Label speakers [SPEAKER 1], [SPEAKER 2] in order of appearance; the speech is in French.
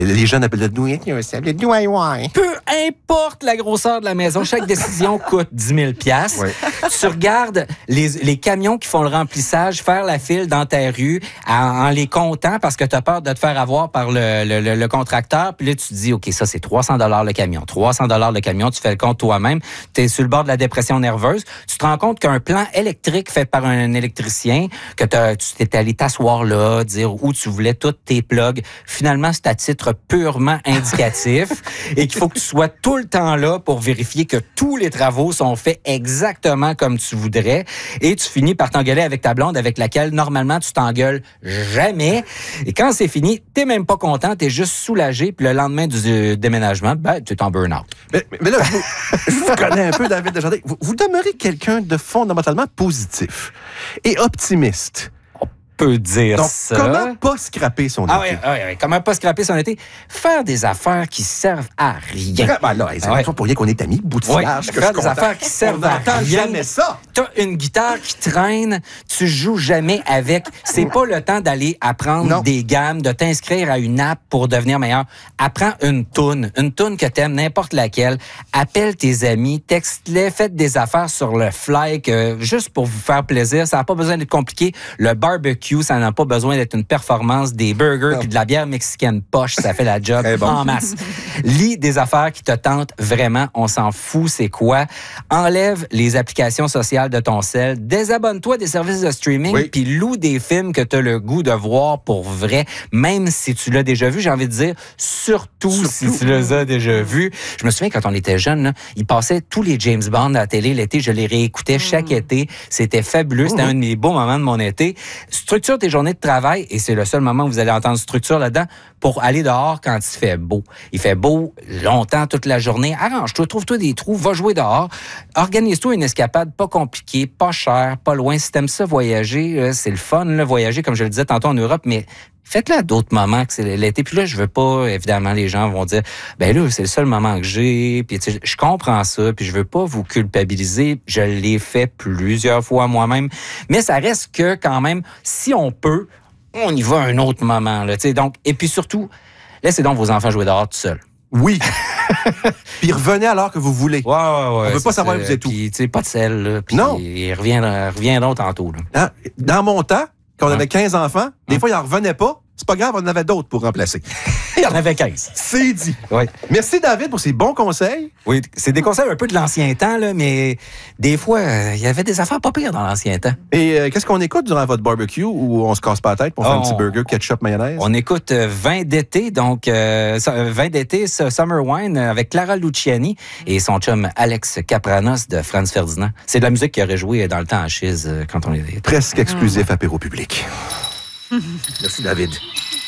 [SPEAKER 1] Les jeunes appellent le DIY. Le DIY.
[SPEAKER 2] Peu importe la grosseur de la maison, chaque décision coûte 10 000 $.
[SPEAKER 1] Oui.
[SPEAKER 2] Tu regardes les camions qui font le remplissage faire la file dans ta rue en les comptant parce que tu as peur de te faire avoir par le contracteur. Puis là, tu te dis, OK, ça, c'est 300 $ le camion. 300 $ le camion, tu fais le compte toi-même. Tu es sur le bord de la dépression nerveuse. Tu te rends compte qu'un plan électrique fait par un électricien, que tu t'es allé t'asseoir là, dire où tu voulais tous tes plugs. Finalement, c'est à titre purement indicatif et qu'il faut que tu sois tout le temps là pour vérifier que tous les travaux sont faits exactement comme tu voudrais. Et tu finis par t'engueuler avec ta blonde avec laquelle, normalement, tu t'engueules jamais. Et quand c'est fini, t'es même pas content, t'es juste soulagé. Puis le lendemain du déménagement, tu es en burn-out.
[SPEAKER 1] Mais là, je vous connais un peu, David Desjardins. Vous demeurez quelqu'un de fondamentalement positif et optimiste.
[SPEAKER 2] Peut dire
[SPEAKER 1] Donc,
[SPEAKER 2] ça.
[SPEAKER 1] comment pas scraper son été?
[SPEAKER 2] Oui. Comment pas scraper son été? Faire des affaires qui servent à rien.
[SPEAKER 1] Ben là, c'est pour rien qu'on est amis, boutillage.
[SPEAKER 2] Oui, faire des affaires qui servent à rien.
[SPEAKER 1] Jamais ça.
[SPEAKER 2] T'as une guitare qui traîne, tu joues jamais avec. C'est pas le temps d'aller apprendre des gammes, de t'inscrire à une app pour devenir meilleur. Apprends une toune que t'aimes, n'importe laquelle. Appelle tes amis, texte-les, faites des affaires sur le fly, juste pour vous faire plaisir. Ça n'a pas besoin d'être compliqué. Le barbecue, ça n'a pas besoin d'être une performance. Des burgers puis de la bière mexicaine poche, ça fait la job en masse. Lis des affaires qui te tentent vraiment. On s'en fout, c'est quoi. Enlève les applications sociales de ton cell. Désabonne-toi des services de streaming puis loue des films que tu as le goût de voir pour vrai, même si tu l'as déjà vu. J'ai envie de dire, surtout si tu les as déjà vus. Je me souviens, quand on était jeunes, ils passaient tous les James Bond à la télé l'été. Je les réécoutais chaque été. C'était fabuleux. C'était un de mes beaux moments de mon été. Structure tes journées de travail, et c'est le seul moment où vous allez entendre structure là-dedans, pour aller dehors quand il fait beau. Il fait beau longtemps, toute la journée. Arrange-toi, trouve-toi des trous, va jouer dehors. Organise-toi une escapade pas compliquée, pas chère, pas loin. Si t'aimes ça, voyager, c'est le fun, là, voyager, comme je le disais tantôt en Europe, mais faites-le à d'autres moments que c'est l'été. Puis là, je veux pas, évidemment, les gens vont dire, ben là, c'est le seul moment que j'ai. Puis tu sais, je comprends ça, puis je veux pas vous culpabiliser. Je l'ai fait plusieurs fois moi-même. Mais ça reste que, quand même, si on peut, on y va à un autre moment, là, tu sais. Donc, et puis surtout, laissez donc vos enfants jouer dehors tout seuls.
[SPEAKER 1] Oui. Puis revenez à l'heure que vous voulez.
[SPEAKER 2] Ouais.
[SPEAKER 1] On veut pas savoir où vous êtes où.
[SPEAKER 2] Puis, tu sais, pas de sel, là. Puis
[SPEAKER 1] non.
[SPEAKER 2] Ils reviendront tantôt, là.
[SPEAKER 1] Dans mon temps, quand on avait 15 enfants, des fois, ils n'en revenaient pas. C'est pas grave, on en avait d'autres pour remplacer.
[SPEAKER 2] Il y en avait 15.
[SPEAKER 1] C'est dit.
[SPEAKER 2] Oui.
[SPEAKER 1] Merci, David, pour ces bons conseils.
[SPEAKER 2] Oui, c'est des conseils un peu de l'ancien temps, là, mais des fois, il y avait des affaires pas pires dans l'ancien temps.
[SPEAKER 1] Et qu'est-ce qu'on écoute durant votre barbecue où on se casse pas la tête pour faire un petit burger, ketchup, mayonnaise?
[SPEAKER 2] On écoute Vin d'été, donc Vin d'été, Summer Wine, avec Clara Luciani et son chum Alex Capranos de Franz Ferdinand. C'est de la musique qui aurait joué dans le temps à Chiz quand on était...
[SPEAKER 1] Presque exclusif apéro public. Merci, David.